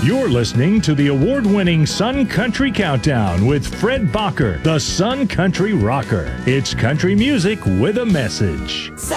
You're listening to the award-winning Sun Country Countdown with Fred Bacher, the Sun Country Rocker. It's country music with a message.